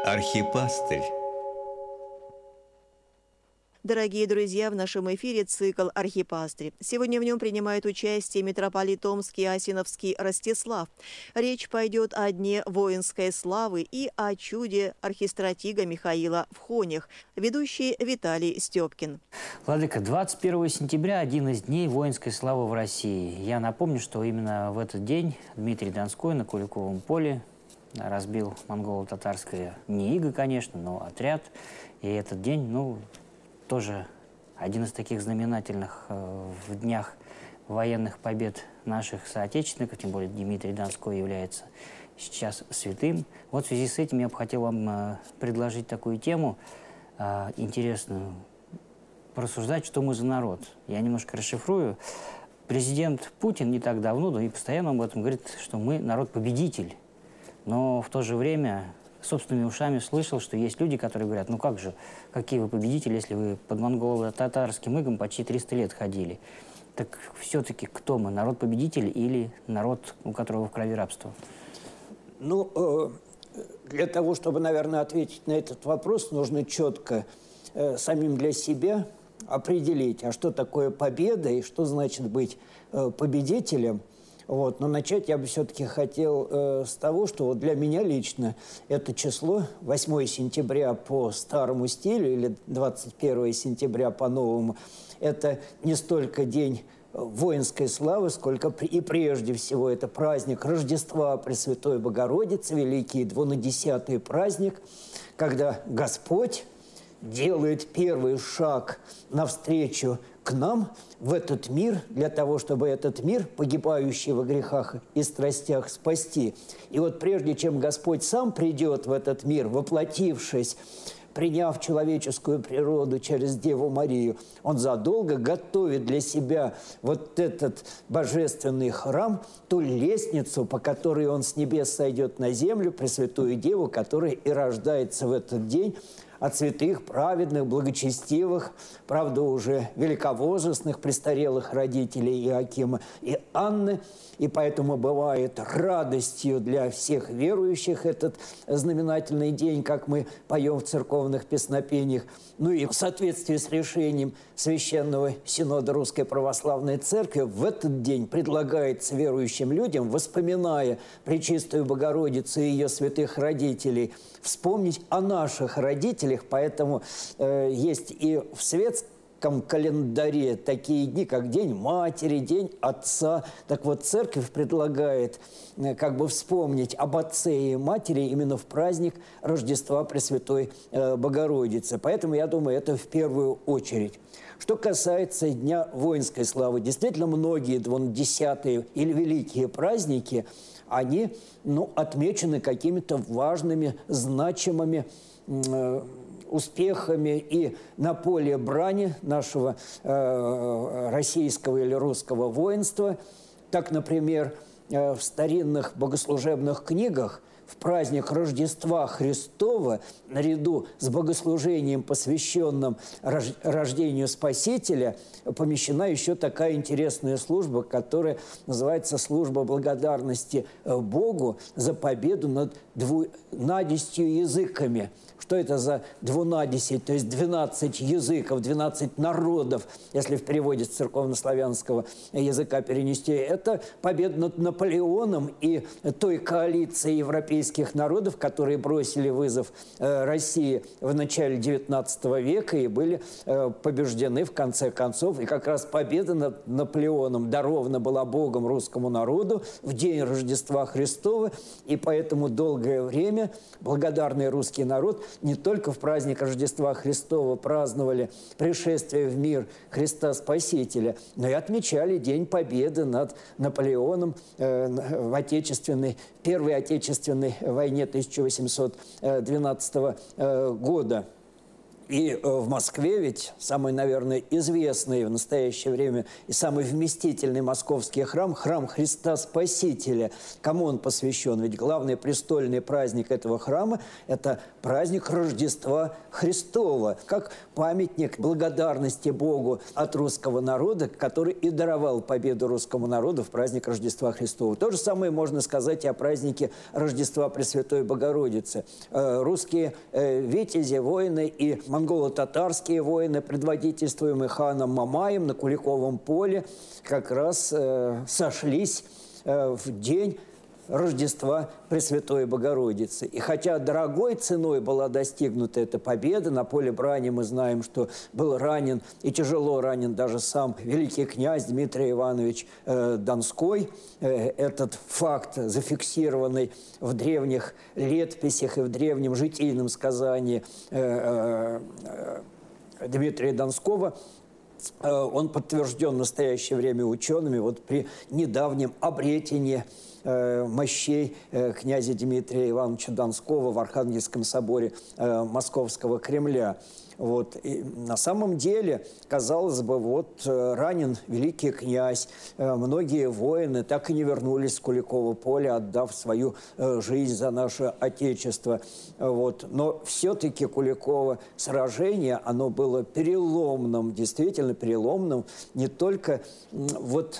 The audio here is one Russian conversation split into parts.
Архипастырь. Дорогие друзья, в нашем эфире цикл «Архипастырь». Сегодня в нем принимает участие митрополит Томский и Асиновский Ростислав. Речь пойдет о Дне воинской славы и о чуде архистратига Михаила в Хонях. Ведущий Виталий Степкин. Владыка, 21 сентября – один из дней воинской славы в России. Я напомню, что именно в этот день Дмитрий Донской на Куликовом поле разбил монголо-татарское, не иго, конечно, но отряд. И этот день, тоже один из таких знаменательных в днях военных побед наших соотечественников, тем более Дмитрий Донской является сейчас святым. Вот в связи с этим я бы хотел вам предложить такую тему интересную, порассуждать, что мы за народ. Я немножко расшифрую. Президент Путин не так давно, и постоянно об этом говорит, что мы народ-победитель. Но в то же время собственными ушами слышал, что есть люди, которые говорят, ну как же, какие вы победители, если вы под монголо-татарским игом почти 300 лет ходили. Так все-таки кто мы, народ-победитель или народ, у которого в крови рабство? Для того, чтобы, наверное, ответить на этот вопрос, нужно четко самим для себя определить, а что такое победа и что значит быть победителем. Но начать я бы все-таки хотел с того, что для меня лично это число 8 сентября по старому стилю или 21 сентября по новому, это не столько день воинской славы, сколько и прежде всего это праздник Рождества Пресвятой Богородицы, великий двунадесятый праздник, когда Господь делает первый шаг навстречу к нам в этот мир, для того, чтобы этот мир, погибающий во грехах и страстях, спасти. И вот прежде чем Господь сам придет в этот мир, воплотившись, приняв человеческую природу через Деву Марию, Он задолго готовит для себя вот этот божественный храм, ту лестницу, по которой Он с небес сойдет на землю, Пресвятую Деву, которая и рождается в этот день от святых, праведных, благочестивых, правда, уже великовозрастных, престарелых родителей Иоакима и Анны. И поэтому бывает радостью для всех верующих этот знаменательный день, как мы поем в церковных песнопениях. И в соответствии с решением Священного Синода Русской Православной Церкви в этот день предлагается верующим людям, вспоминая Пречистую Богородицу и ее святых родителей, вспомнить о наших родителях. Поэтому есть и в светском календаре такие дни, как День Матери, День Отца. Так вот, Церковь предлагает вспомнить об Отце и Матери именно в праздник Рождества Пресвятой Богородицы. Поэтому, я думаю, это в первую очередь. Что касается Дня воинской славы, действительно, многие двунадесятые или великие праздники, они отмечены какими-то важными, значимыми успехами и на поле брани нашего российского или русского воинства. Так, например, в старинных богослужебных книгах в праздник Рождества Христова, наряду с богослужением, посвященным рождению Спасителя, помещена еще такая интересная служба, которая называется «Служба благодарности Богу за победу над двунадесятью языками». Что это за двунадесять, то есть 12 языков, 12 народов, если в переводе с церковнославянского языка перенести. Это победа над Наполеоном и той коалицией европейских народов, которые бросили вызов России в начале XIX века и были побеждены в конце концов. И как раз победа над Наполеоном дарована была Богом русскому народу в день Рождества Христова. И поэтому долгое время благодарный русский народ не только в праздник Рождества Христова праздновали пришествие в мир Христа Спасителя, но и отмечали День Победы над Наполеоном в Первой Отечественной войне 1812 года. И в Москве ведь самый, наверное, известный в настоящее время и самый вместительный московский храм – храм Христа Спасителя. Кому он посвящен? Ведь главный престольный праздник этого храма – это праздник Рождества Христова, как памятник благодарности Богу от русского народа, который и даровал победу русскому народу в праздник Рождества Христова. То же самое можно сказать и о празднике Рождества Пресвятой Богородицы. Русские витязи, воины и монголо-татарские воины, предводительствуемые ханом Мамаем на Куликовом поле, как раз сошлись в день Рождества Пресвятой Богородицы. И хотя дорогой ценой была достигнута эта победа, на поле брани мы знаем, что был ранен и тяжело ранен даже сам великий князь Дмитрий Иванович Донской. Этот факт, зафиксированный в древних летописях и в древнем житийном сказании Дмитрия Донского, он подтвержден в настоящее время учеными вот при недавнем обретении мощей князя Дмитрия Ивановича Донского в Архангельском соборе Московского Кремля. Вот. И на самом деле, казалось бы, вот ранен великий князь, многие воины так и не вернулись с Куликового поля, отдав свою жизнь за наше Отечество. Вот. Но все-таки Куликово сражение, оно было переломным, действительно переломным, не только вот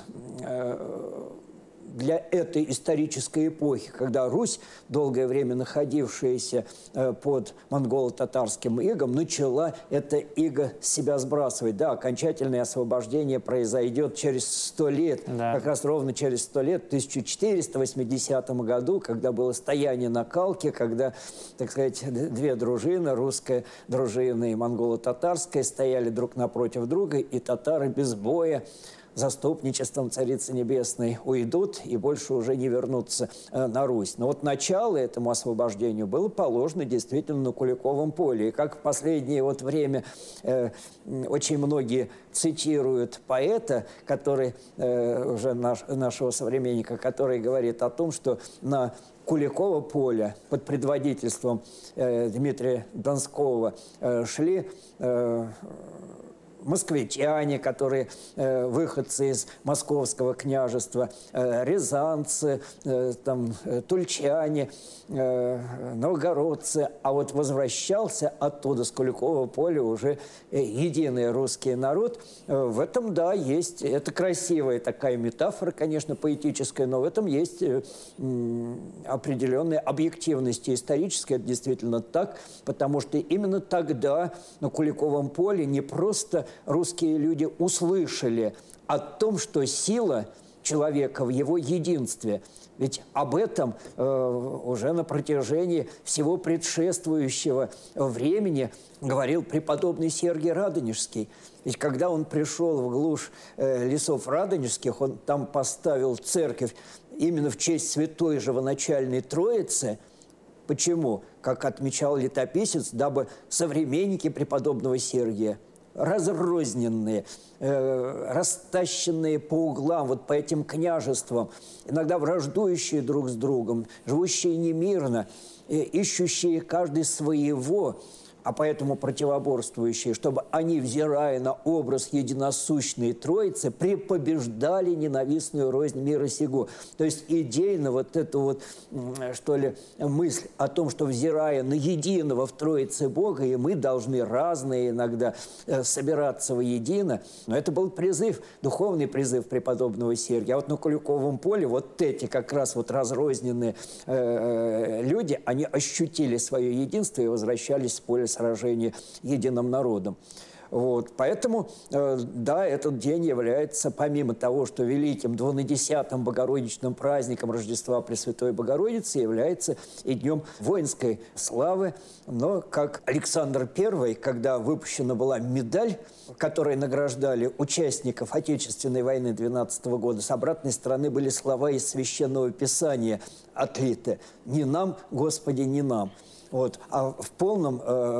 для этой исторической эпохи, когда Русь, долгое время находившаяся под монголо-татарским игом, начала это иго с себя сбрасывать. Да, окончательное освобождение произойдет через 100 лет, как раз ровно через 100 лет, в 1480 году, когда было стояние на Калке, когда, так сказать, две дружины, русская дружина и монголо-татарская, стояли друг напротив друга, и татары без боя, заступничеством Царицы Небесной уйдут и больше уже не вернутся на Русь. Но вот начало этому освобождению было положено действительно на Куликовом поле. И как в последнее вот время очень многие цитируют поэта, который уже нашего современника, который говорит о том, что на Куликово поле под предводительством Дмитрия Донского шли москвитяне, которые выходцы из Московского княжества, рязанцы, тульчане, новгородцы. А вот возвращался оттуда, с Куликового поля, уже единый русский народ. В этом, да, есть, это красивая такая метафора, конечно, поэтическая, но в этом есть определенная объективность историческая. Это действительно так, потому что именно тогда на Куликовом поле не просто русские люди услышали о том, что сила человека в его единстве. Ведь об этом уже на протяжении всего предшествующего времени говорил преподобный Сергий Радонежский. Ведь когда он пришел в глушь лесов радонежских, он там поставил церковь именно в честь святой живоначальной Троицы. Почему? Как отмечал летописец, дабы современники преподобного Сергия, разрозненные, растащенные по углам, вот по этим княжествам, иногда враждующие друг с другом, живущие немирно, ищущие каждый своего, а поэтому противоборствующие, чтобы они, взирая на образ единосущной Троицы, препобеждали ненавистную рознь мира сего. То есть идейно вот эту вот, что ли, мысль о том, что, взирая на единого в Троице Бога, и мы должны разные иногда собираться воедино, но это был призыв, духовный призыв преподобного Сергия. А вот на Куликовом поле вот эти как раз вот разрозненные люди, они ощутили свое единство и возвращались с поля сражения единым народом. Вот. Поэтому, да, этот день является, помимо того, что великим 12-м богородичным праздником Рождества Пресвятой Богородицы, является и днем воинской славы. Но как Александр I, когда выпущена была медаль, которой награждали участников Отечественной войны 12 года, с обратной стороны были слова из Священного Писания отлиты: «Не нам, Господи, не нам». Вот. А в полном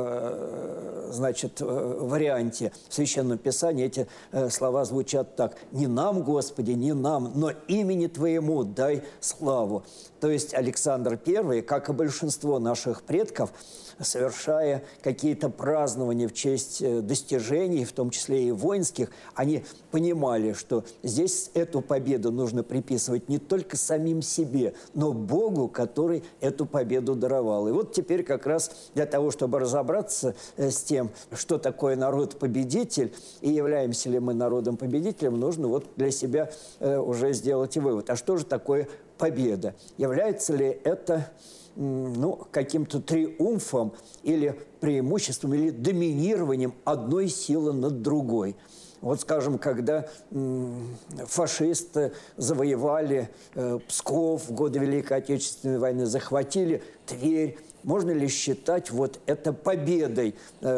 варианте в Священном Писании эти слова звучат так: «Не нам, Господи, не нам, но имени Твоему дай славу». То есть Александр I, как и большинство наших предков, совершая какие-то празднования в честь достижений, в том числе и воинских, они понимали, что здесь эту победу нужно приписывать не только самим себе, но Богу, который эту победу даровал. И вот теперь как раз для того, чтобы разобраться с тем, что такое народ-победитель и являемся ли мы народом-победителем, нужно вот для себя уже сделать вывод. А что же такое победа? Является ли это каким-то триумфом или преимуществом, или доминированием одной силы над другой? Вот, скажем, когда фашисты завоевали Псков в годы Великой Отечественной войны, захватили Тверь, можно ли считать вот это победой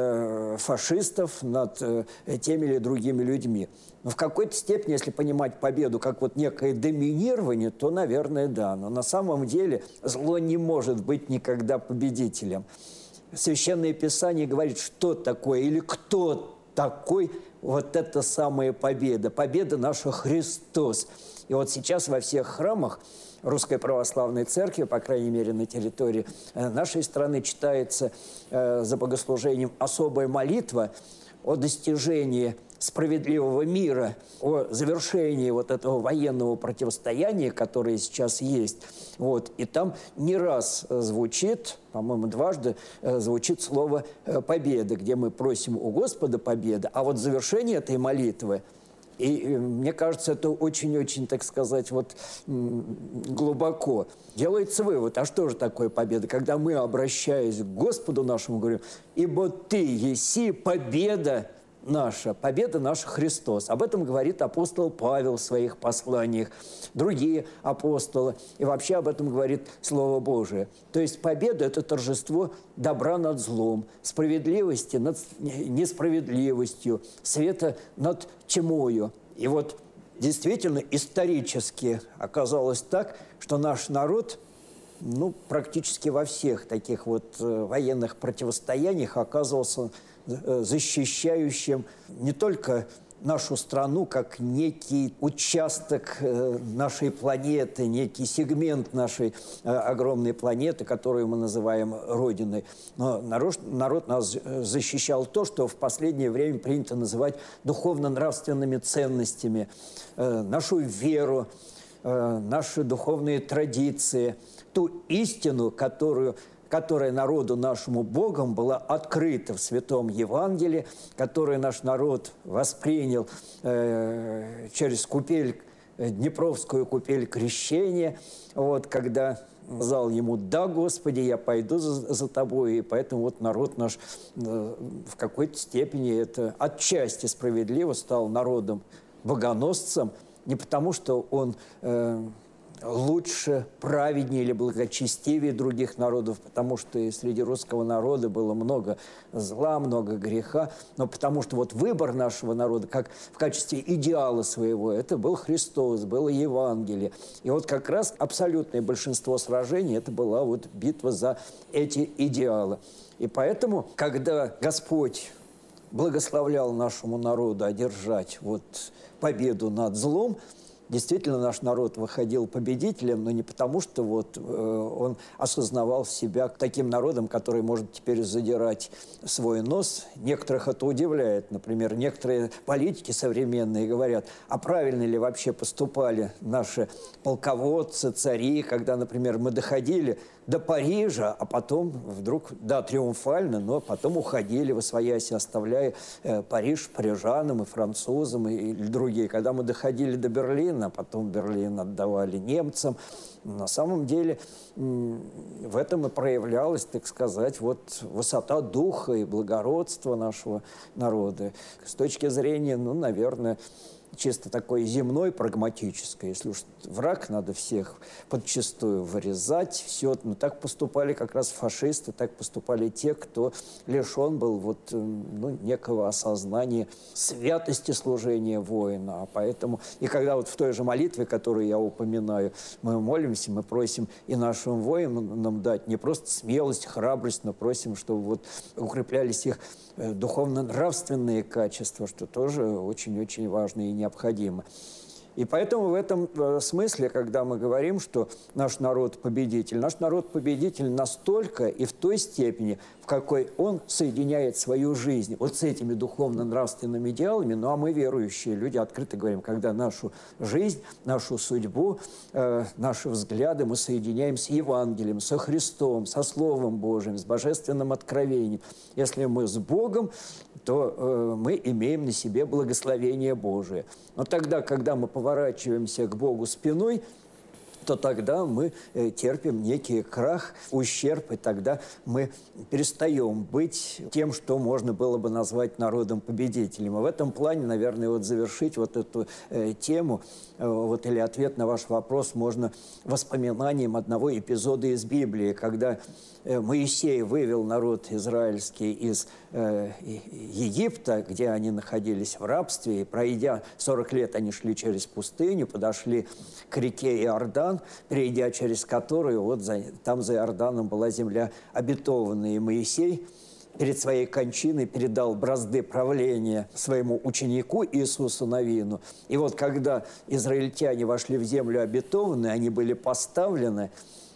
фашистов над теми или другими людьми? Но в какой-то степени, если понимать победу как вот некое доминирование, то, наверное, да. Но на самом деле зло не может быть никогда победителем. Священное Писание говорит, что такое или кто такой вот эта самая победа. Победа наша Христос. И вот сейчас во всех храмах Русской Православной Церкви, по крайней мере, на территории нашей страны, читается за богослужением особая молитва о достижении справедливого мира, о завершении вот этого военного противостояния, которое сейчас есть. Вот. И там не раз звучит, по-моему, дважды звучит слово «победа», где мы просим у Господа победы. А вот завершение этой молитвы, и мне кажется, это очень-очень, так сказать, вот глубоко. Делается вывод, а что же такое победа? Когда мы, обращаясь к Господу нашему, говорим: «Ибо Ты еси победа наша Христос». Об этом говорит апостол Павел в своих посланиях, другие апостолы. И вообще об этом говорит Слово Божие. То есть победа – это торжество добра над злом, справедливости над несправедливостью, света над тьмою. И вот действительно исторически оказалось так, что наш народ практически во всех таких вот военных противостояниях оказывался защищающим не только нашу страну как некий участок нашей планеты, некий сегмент нашей огромной планеты, которую мы называем Родиной. Но народ нас защищал то, что в последнее время принято называть духовно-нравственными ценностями, нашу веру, наши духовные традиции, ту истину, которая народу нашему Богом была открыта в Святом Евангелии, которую наш народ воспринял через купель, Днепровскую купель крещения, вот, когда сказал ему: «Да, Господи, я пойду за тобой». И поэтому вот народ наш в какой-то степени, это отчасти справедливо, стал народом-богоносцем, не потому что он лучше, праведнее или благочестивее других народов, потому что и среди русского народа было много зла, много греха, но потому что вот выбор нашего народа, как в качестве идеала своего, это был Христос, было Евангелие. И вот как раз абсолютное большинство сражений – это была вот битва за эти идеалы. И поэтому, когда Господь благословлял нашему народу одержать вот победу над злом, действительно, наш народ выходил победителем, но не потому, что вот он осознавал себя таким народом, который может теперь задирать свой нос. Некоторых это удивляет. Например, некоторые политики современные говорят: а правильно ли вообще поступали наши полководцы, цари, когда, например, мы доходили до Парижа, а потом вдруг, да, триумфально, но потом уходили восвояси, оставляя Париж парижанам и французам и другие. Когда мы доходили до Берлина, а потом Берлин отдавали немцам. На самом деле в этом и проявлялась, так сказать, вот высота духа и благородства нашего народа. С точки зрения, наверное, чисто такое земное, прагматическое. Если уж враг, надо всех подчистую вырезать. Все. Но так поступали как раз фашисты, так поступали те, кто лишен был некого осознания святости служения воина. А поэтому, и когда вот в той же молитве, которую я упоминаю, мы молимся, мы просим и нашим воинам дать не просто смелость, храбрость, но просим, чтобы укреплялись их духовно-нравственные качества, что тоже очень-очень важно и необходимо. И поэтому в этом смысле, когда мы говорим, что наш народ победитель настолько и в той степени, в какой он соединяет свою жизнь вот с этими духовно-нравственными идеалами. Ну а мы, верующие люди, открыто говорим, когда нашу жизнь, нашу судьбу, наши взгляды мы соединяем с Евангелием, со Христом, со Словом Божьим, с божественным откровением. Если мы с Богом, то мы имеем на себе благословение Божие. Но тогда, когда мы поворачиваемся к Богу спиной, то тогда мы терпим некий крах, ущерб, и тогда мы перестаем быть тем, что можно было бы назвать народом-победителем. И в этом плане, наверное, завершить эту тему, или ответ на ваш вопрос можно воспоминанием одного эпизода из Библии, когда Моисей вывел народ израильский из Египта, где они находились в рабстве, и пройдя 40 лет, они шли через пустыню, подошли к реке Иордан, перейдя через которую там за Иорданом была земля обетованная. И Моисей перед своей кончиной передал бразды правления своему ученику Иисусу Навину. И когда израильтяне вошли в землю обетованную, они были поставлены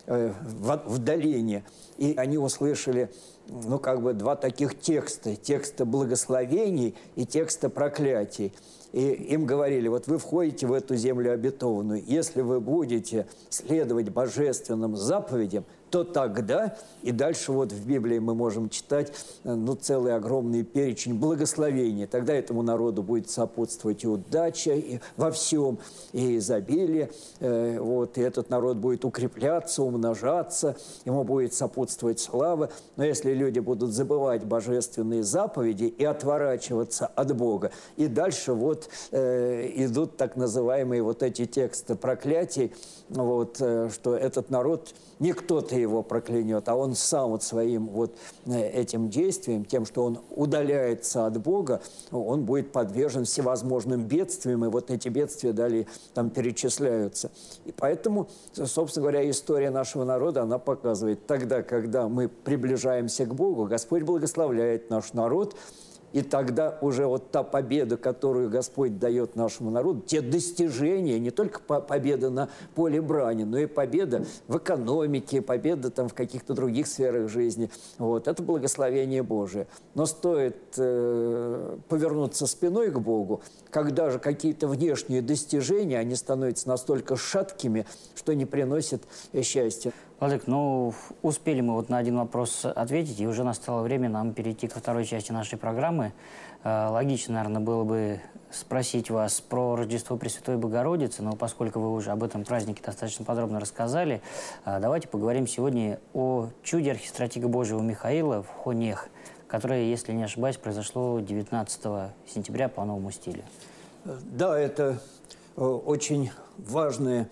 в долине, и они услышали два таких текста. Текста благословений и текста проклятий. И им говорили, вы входите в эту землю обетованную, если вы будете следовать божественным заповедям, то тогда, и дальше в Библии мы можем читать целый огромный перечень благословений. Тогда этому народу будет сопутствовать и удача и во всем, и изобилие. И этот народ будет укрепляться, умножаться, ему будет сопутствовать слава. Но если люди будут забывать божественные заповеди и отворачиваться от Бога, и дальше идут так называемые эти тексты проклятий, что этот народ, не кто-то его проклянет, а он сам своим этим действием, тем, что он удаляется от Бога, он будет подвержен всевозможным бедствиям, и эти бедствия далее там перечисляются. И поэтому, собственно говоря, история нашего народа, она показывает, тогда, когда мы приближаемся к Богу, Господь благословляет наш народ. И тогда уже та победа, которую Господь дает нашему народу, те достижения, не только победа на поле брани, но и победа в экономике, победа в каких-то других сферах жизни. Это благословение Божие. Но стоит повернуться спиной к Богу, когда же какие-то внешние достижения, они становятся настолько шаткими, что не приносят счастья. Владык, успели мы на один вопрос ответить, и уже настало время нам перейти ко второй части нашей программы. Логично, наверное, было бы спросить вас про Рождество Пресвятой Богородицы, но поскольку вы уже об этом празднике достаточно подробно рассказали, давайте поговорим сегодня о чуде архистратига Божьего Михаила в Хонех, которое, если не ошибаюсь, произошло 19 сентября по новому стилю. Да, это очень важная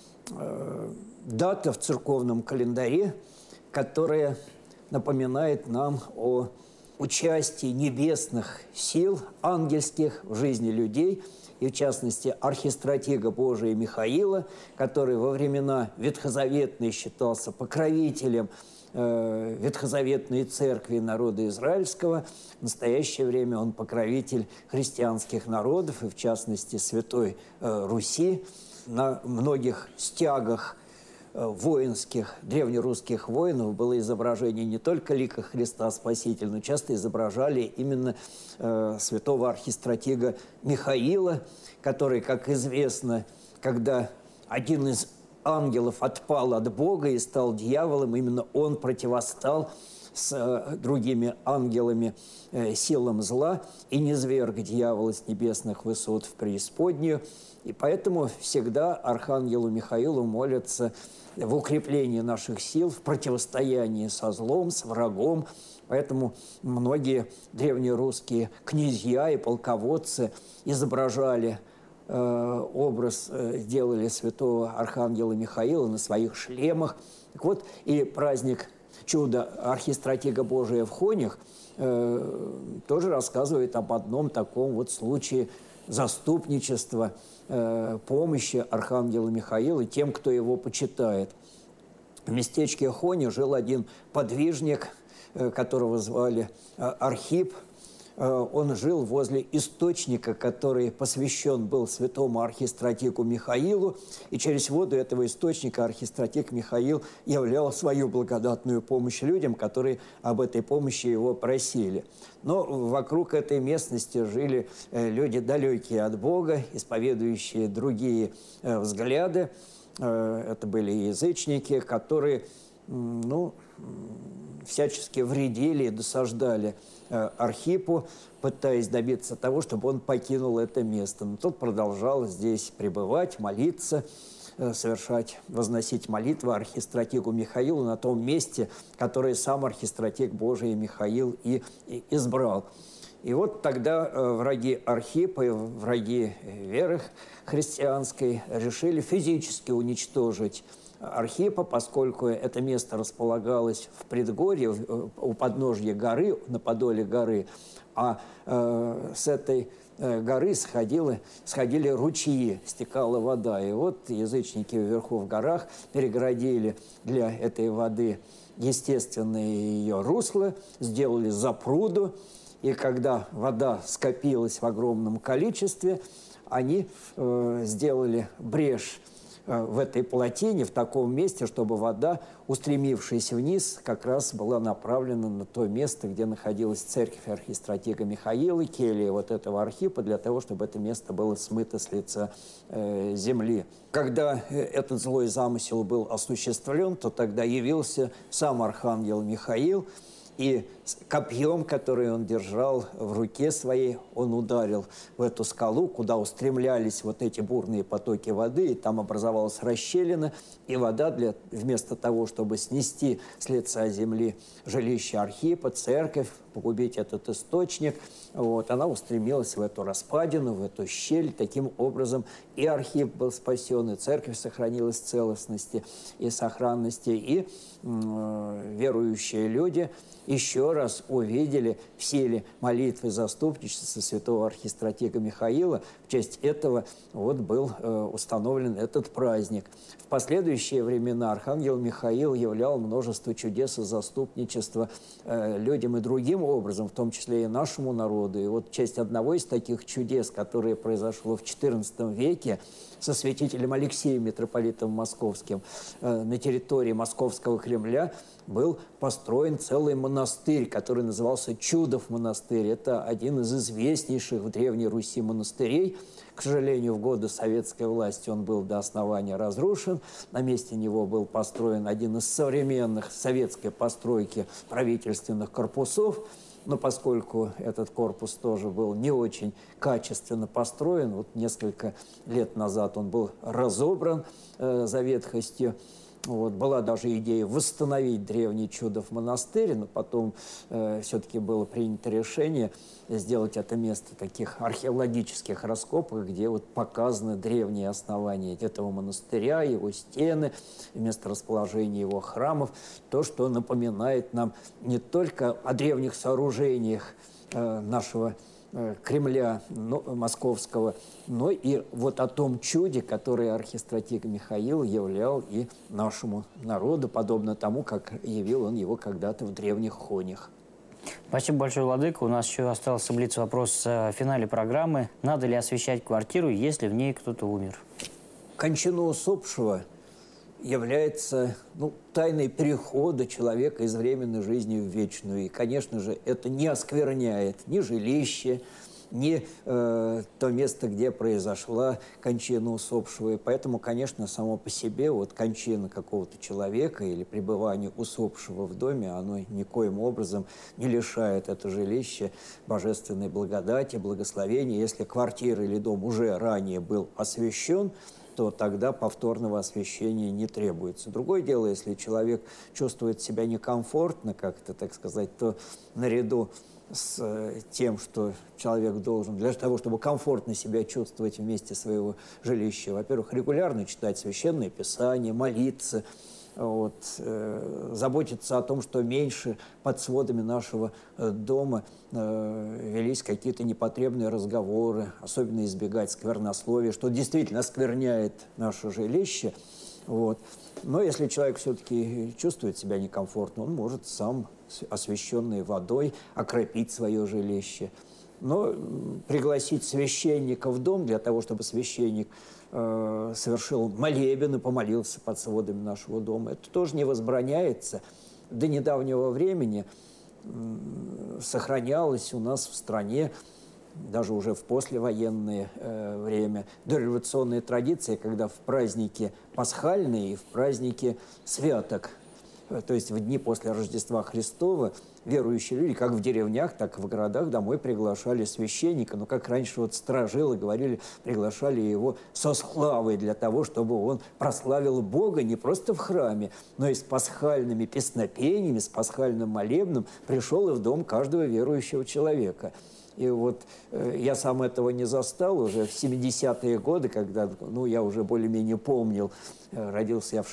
дата в церковном календаре, которая напоминает нам о участии небесных сил, ангельских в жизни людей, и в частности архистратига Божия Михаила, который во времена ветхозаветные считался покровителем ветхозаветной церкви народа израильского. В настоящее время он покровитель христианских народов, и в частности Святой Руси. На многих стягах воинских, древнерусских воинов было изображение не только лика Христа Спасителя, но часто изображали именно святого архистратига Михаила, который, как известно, когда один из ангелов отпал от Бога и стал дьяволом, именно он противостал с другими ангелами силам зла и низверг дьявола с небесных высот в преисподнюю. И поэтому всегда архангелу Михаилу молятся в укреплении наших сил, в противостоянии со злом, с врагом. Поэтому многие древнерусские князья и полководцы изображали образ сделали святого архангела Михаила на своих шлемах. Так вот, и праздник чуда архистратига Божия в Хонях тоже рассказывает об одном таком вот случае заступничества, помощи архангела Михаила тем, кто его почитает. В местечке Хони жил один подвижник, которого звали Архип. Он жил возле источника, который посвящен был святому архистратигу Михаилу, и через воду этого источника архистратиг Михаил являл свою благодатную помощь людям, которые об этой помощи его просили. Но вокруг этой местности жили люди далекие от Бога, исповедующие другие взгляды. Это были язычники, которые всячески вредили и досаждали Архипу, пытаясь добиться того, чтобы он покинул это место. Но тот продолжал здесь пребывать, молиться, возносить молитвы архистратигу Михаилу на том месте, которое сам архистратиг Божий Михаил и избрал. И вот тогда враги Архипа, враги веры христианской решили физически уничтожить Архипа, поскольку это место располагалось в предгорье, у подножья горы, на подоле горы, а с этой горы сходили ручьи, стекала вода. И вот язычники вверху в горах перегородили для этой воды естественное ее русло, сделали запруду, и когда вода скопилась в огромном количестве, они сделали брешь в этой плотине, в таком месте, чтобы вода, устремившись вниз, как раз была направлена на то место, где находилась церковь архистратига Михаила, келья вот этого Архипа, для того, чтобы это место было смыто с лица земли. Когда этот злой замысел был осуществлен, то тогда явился сам архангел Михаил, и копьем, которое он держал в руке своей, он ударил в эту скалу, куда устремлялись вот эти бурные потоки воды, и там образовалась расщелина, и вода вместо того, чтобы снести с лица земли жилище Архипа, церковь, погубить этот источник, она устремилась в эту распадину, в эту щель. Таким образом и Архип был спасен, и церковь сохранилась в целостности и сохранности, и верующие люди еще раз увидели в силе молитвы заступничества святого архистратига Михаила. В честь этого был установлен этот праздник. В последующие времена архангел Михаил являл множество чудес и заступничества людям и другим образом, в том числе и нашему народу. И вот в честь одного из таких чудес, которое произошло в XIV веке, со святителем Алексеем, митрополитом Московским, на территории Московского Кремля был построен целый монастырь, который назывался Чудов монастырь. Это один из известнейших в Древней Руси монастырей. К сожалению, в годы советской власти он был до основания разрушен. На месте него был построен один из современных советской постройки правительственных корпусов. Но поскольку этот корпус тоже был не очень качественно построен, несколько лет назад он был разобран за ветхостью. Была даже идея восстановить древний Чудов монастырь, но потом все-таки было принято решение сделать это место таких археологических раскопок, где показаны древние основания этого монастыря, его стены, место расположения его храмов, то, что напоминает нам не только о древних сооружениях нашего Кремля московского, но и о том чуде, которое архистратиг Михаил являл и нашему народу, подобно тому, как явил он его когда-то в древних Хонях. Спасибо большое, владыка. У нас еще остался блиц-вопрос в финале программы. Надо ли освещать квартиру, если в ней кто-то умер? Кончина усопшего является тайной перехода человека из временной жизни в вечную. И, конечно же, это не оскверняет ни жилище, ни то место, где произошла кончина усопшего. И поэтому, конечно, само по себе кончина какого-то человека или пребывание усопшего в доме, оно никоим образом не лишает это жилище божественной благодати, благословения. Если квартира или дом уже ранее был освящен, то тогда повторного освящения не требуется. Другое дело, если человек чувствует себя некомфортно как-то, так сказать, то наряду с тем, что человек должен, для того, чтобы комфортно себя чувствовать в месте своего жилища, во-первых, регулярно читать Священное Писание, молиться, заботиться о том, что меньше под сводами нашего дома велись какие-то непотребные разговоры, особенно избегать сквернословия, что действительно оскверняет наше жилище. Но если человек все-таки чувствует себя некомфортно, он может сам освященной водой окропить свое жилище. Но пригласить священника в дом для того, чтобы священник совершил молебен и помолился под сводами нашего дома, это тоже не возбраняется. До недавнего времени сохранялось у нас в стране, даже уже в послевоенное время, дореволюционные традиции, когда в праздники пасхальные и в праздники святок, то есть в дни после Рождества Христова, верующие люди, как в деревнях, так и в городах, домой приглашали священника. Но как раньше сторожилы говорили, приглашали его со славой для того, чтобы он прославил Бога не просто в храме, но и с пасхальными песнопениями, с пасхальным молебном пришел и в дом каждого верующего человека. И я сам этого не застал уже в 70-е годы, когда я уже более-менее помнил, родился я в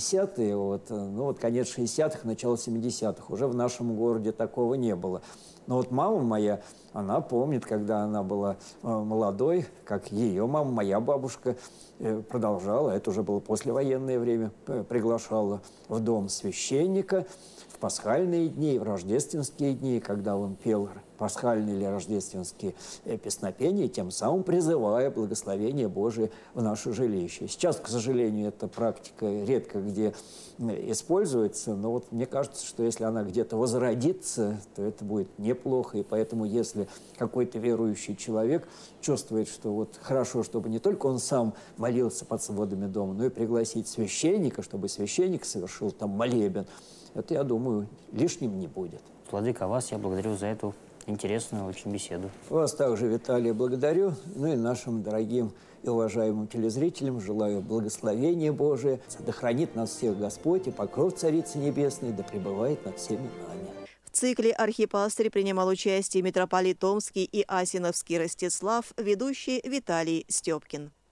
60-е, конец 60-х, начало 70-х, уже в нашем городе такого не было. Но мама моя, она помнит, когда она была молодой, как ее мама, моя бабушка, продолжала, это уже было послевоенное время, приглашала в дом священника в пасхальные дни, в рождественские дни, когда он пел пасхальные или рождественские песнопения, тем самым призывая благословение Божие в наше жилище. Сейчас, к сожалению, эта практика редко где используется, но мне кажется, что если она где-то возродится, то это будет неплохо, и поэтому, если какой-то верующий человек чувствует, что хорошо, чтобы не только он сам молился под сводами дома, но и пригласить священника, чтобы священник совершил там молебен, это, я думаю, лишним не будет. Владыка, вас я благодарю за эту интересную очень беседу. Вас также, Виталий, благодарю. И нашим дорогим и уважаемым телезрителям желаю благословения Божия. Да хранит нас всех Господь, и покров Царицы Небесной да пребывает над всеми нами. В цикле «Архипастырь» принимал участие митрополит Томский и Асиновский Ростислав, ведущий Виталий Степкин.